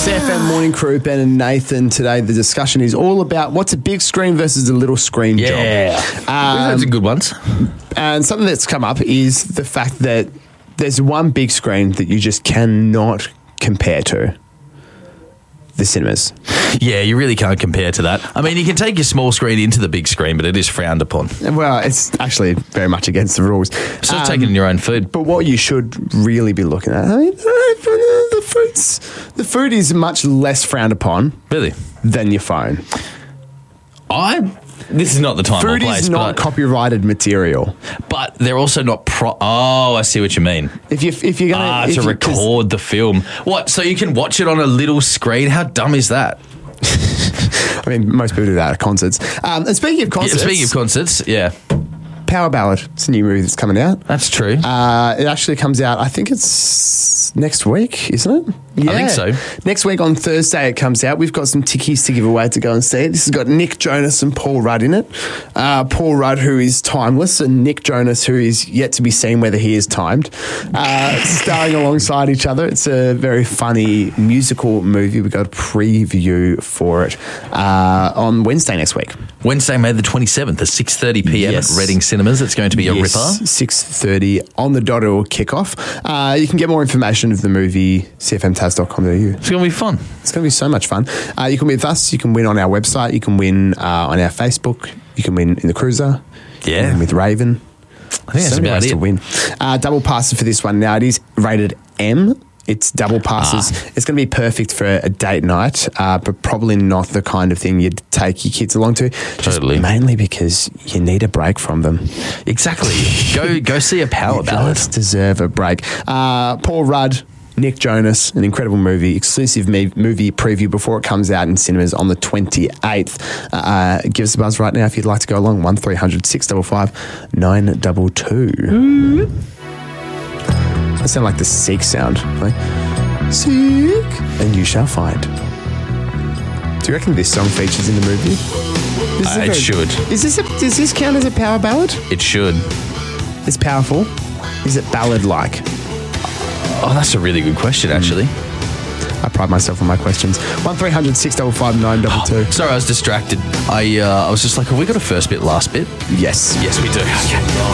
CFM Morning Crew, Ben and Nathan. Today the discussion is all about what's a big screen versus a little screen job. We've had some good ones. And something that's come up is the fact that there's one big screen that you just cannot compare to. The cinemas. Yeah, you really can't compare to that. I mean, you can take your small screen into the big screen, but it is frowned upon. Well, it's actually very much against the rules. So taking your own food. But what you should really be looking at, I mean, the food is much less frowned upon. Really? Than your phone. This is not the time or place. Food is not copyrighted material. But they're also not I see what you mean. If you're going to record the film. What? So you can watch it on a little screen? How dumb is that? I mean, most people do that at concerts. And speaking of concerts. Yeah. Power Ballad. It's a new movie that's coming out. That's true. It actually comes out, I think it's next week, isn't it? Yeah. I think so. Next week on Thursday it comes out. We've got some tickies to give away to go and see it. This has got Nick Jonas and Paul Rudd in it. Paul Rudd, who is timeless, and Nick Jonas, who is yet to be seen whether he is timed, starring alongside each other. It's a very funny musical movie. We've got a preview for it on Wednesday next week. Wednesday, May the 27th at 6:30 p.m. at Reading Cinemas. It's going to be a ripper. 6:30 on the dot. It will kick off. You can get more information of the movie, cfmtaz.com.au. It's going to be fun. It's going to be so much fun. You can win with us. You can win on our website. You can win on our Facebook. You can win in the cruiser. Yeah. You can win with Raven. I think that's about it. To win. Double passes for this one. Now, it is rated M. It's double passes. It's going to be perfect for a date night, but probably not the kind of thing you'd take your kids along to. Totally. Mainly because you need a break from them. Exactly. Go see a Power Ballad. You deserve a break. Paul Rudd, Nick Jonas, an incredible movie, exclusive movie preview before it comes out in cinemas on the 28th. Give us a buzz right now if you'd like to go along. 1300 655 922. That sound like the Seek sound. Like, seek, and you shall find. Do you reckon this song features in the movie? It should. Does this count as a power ballad? It should. It's powerful. Is it ballad-like? Oh, that's a really good question, actually. I pride myself on my questions. 1300 655 922. Sorry, I was distracted. I was just like, have we got a first bit, last bit? Yes. Yes, we do. Okay.